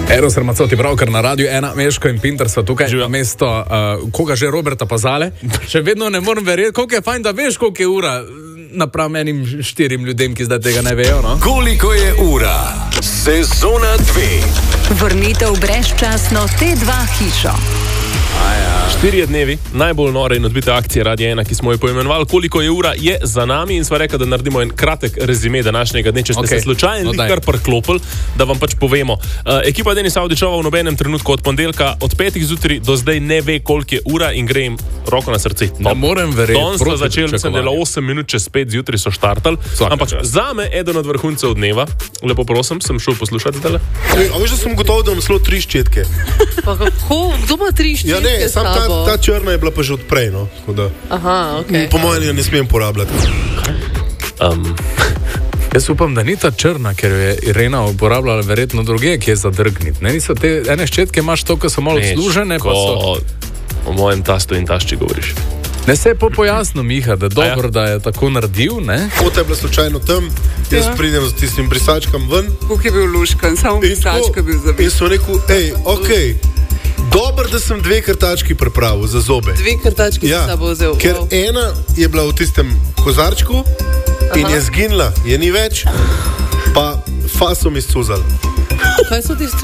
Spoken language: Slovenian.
Eros Ramacoti, pravkar na Radiu 1, Meško in Pinter so tukaj na mesto, koga že, Roberta Pazale. Še vedno ne morem verjeti, koliko je fajn, da veš, koliko je ura napram enim 4 ljudem, ki zdaj tega ne vejo, no? Koliko je ura? Sezona 2. Vrnitev brezčasno T2 hišo. 4 dnevi, najbolj nore in odbite akcije Radia 1, ki smo jo poimenovali Koliko je ura, je za nami in sva rekla, da naredimo en kratek rezime današnjega dne, če ste se slučajno kar priklopili, da vam pač povemo. Ekipa Denis Avdićova v nobenem trenutku od ponedeljka od 5 zjutraj do zdaj ne ve, koliko je ura in gre jim roko na srce. Ne morem verjeti. Danes so začeli, mislim, da je 8 minut čez 5 zjutraj so štartali, ampak zame eden od vrhuncev dneva, lepo prosim, sem šel poslušati tale. A veš, da sem gotov, da imam zelo 3 ščetke. Pa kako? Kdo ima 3 ščetke? Ja, ne, sam ta črna je bila pa že odprej, no. Aha, okej. Po mojem jo ne smem porabljati. Jaz upam, da ni ta črna, ker jo je Irena uporabljala verjetno druge, ki je zadrgnit. Ne, niso te ene ščetke, imaš to, ki so malo odslužene, pa so... O mojem tastu in tašči govoriš. Ne, se je pojasnil, Miha, da je dobro, da je tako naredil, ne? Kota je bila slučajno tam, jaz pridem z tistim brisačkam ven. Kako je bil luškan, samo brisačka bil zavit. In sem rekel, okej, dobro, da sem 2 krtački pripravil za zobe. 2 krtački si sabo vzel. Ker ena je bila v tistem kozarčku in je zginila, je ni več, pa faso mi scuzal. Kaj so tisti